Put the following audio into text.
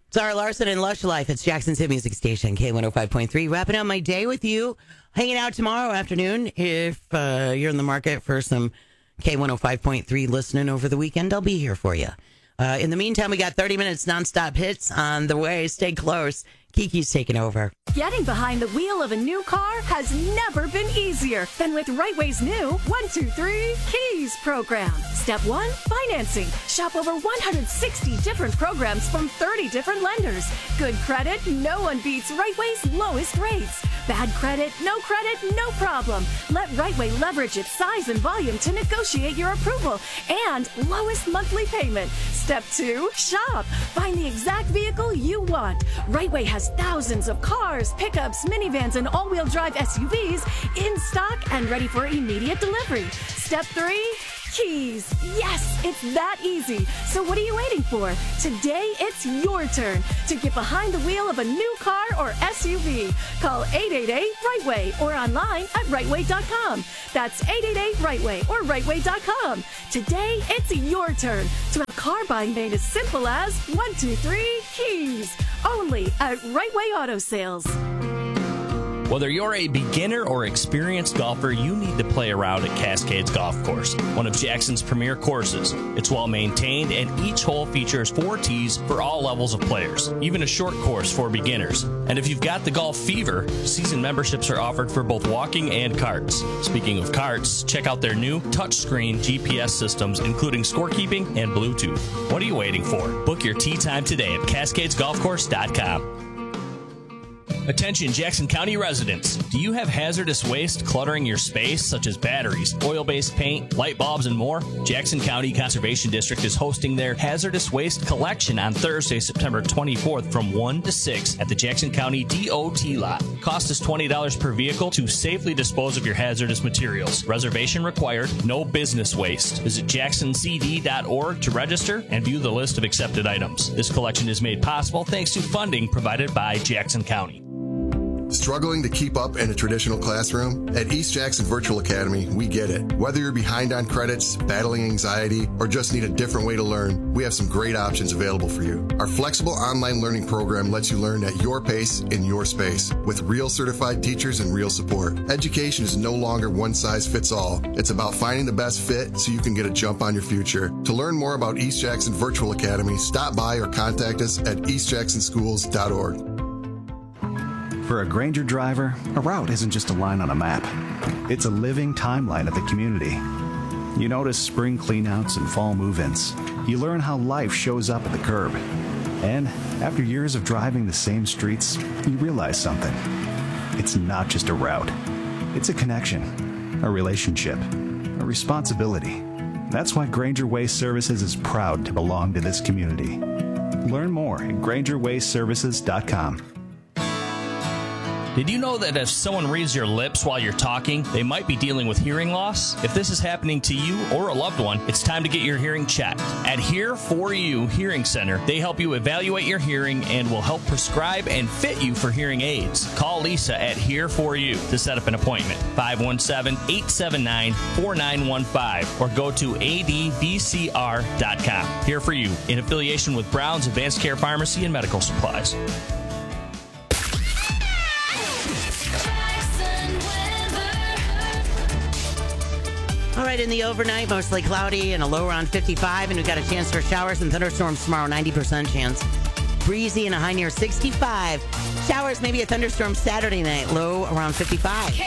Zara Larson and Lush Life. It's Jackson's hit music station, K105.3. Wrapping up my day with you. Hanging out tomorrow afternoon. If you're in the market for some K105.3 listening over the weekend, I'll be here for you. In the meantime, we got 30 minutes nonstop hits on the way. Stay close. Kiki's taking over. Getting behind the wheel of a new car has never been easier than with Rightway's new 123 Keys program. Step 1, financing. Shop over 160 different programs from 30 different lenders. Good credit, no one beats Rightway's lowest rates. Bad credit, no problem. Let Rightway leverage its size and volume to negotiate your approval and lowest monthly payment. Step 2, shop. Find the exact vehicle you want. Rightway has thousands of cars, pickups, minivans, and all-wheel drive SUVs in stock and ready for immediate delivery. Step 3, keys. Yes, it's that easy. So what are you waiting for? Today, it's your turn to get behind the wheel of a new car or SUV. Call 888-RIGHTWAY or online at rightway.com. That's 888-RIGHTWAY or rightway.com. Today, it's your turn to have car buying made as simple as 123 keys. Only at Rightway Auto Sales. Whether you're a beginner or experienced golfer, you need to play around at Cascades Golf Course, one of Jackson's premier courses. It's well maintained, and each hole features 4 tees for all levels of players, even a short course for beginners. And if you've got the golf fever, season memberships are offered for both walking and carts. Speaking of carts, check out their new touchscreen GPS systems, including scorekeeping and Bluetooth. What are you waiting for? Book your tee time today at CascadesGolfCourse.com. Attention Jackson County residents. Do you have hazardous waste cluttering your space, such as batteries, oil-based paint, light bulbs, and more? Jackson County Conservation District is hosting their hazardous waste collection on Thursday, September 24th from 1 to 6 at the Jackson County DOT lot. Cost is $20 per vehicle to safely dispose of your hazardous materials. Reservation required. No business waste. Visit jacksoncd.org to register and view the list of accepted items. This collection is made possible thanks to funding provided by Jackson County. Struggling to keep up in a traditional classroom? At East Jackson Virtual Academy, we get it. Whether you're behind on credits, battling anxiety, or just need a different way to learn, we have some great options available for you. Our flexible online learning program lets you learn at your pace in your space with real certified teachers and real support. Education is no longer one size fits all. It's about finding the best fit so you can get a jump on your future. To learn more about East Jackson Virtual Academy, stop by or contact us at eastjacksonschools.org. For a Grainger driver, a route isn't just a line on a map. It's a living timeline of the community. You notice spring cleanouts and fall move-ins. You learn how life shows up at the curb. And after years of driving the same streets, you realize something. It's not just a route. It's a connection, a relationship, a responsibility. That's why Grainger Waste Services is proud to belong to this community. Learn more at GraingerWasteServices.com. Did you know that if someone reads your lips while you're talking, they might be dealing with hearing loss? If this is happening to you or a loved one, it's time to get your hearing checked. At Here For You Hearing Center, they help you evaluate your hearing and will help prescribe and fit you for hearing aids. Call Lisa at Here For You to set up an appointment. 517-879-4915 or go to adbcr.com. Here For You, in affiliation with Brown's Advanced Care Pharmacy and Medical Supplies. All right, in the overnight, mostly cloudy and a low around 55, and we've got a chance for showers and thunderstorms tomorrow, 90% chance. Breezy and a high near 65. Showers, maybe a thunderstorm Saturday night, low around 55.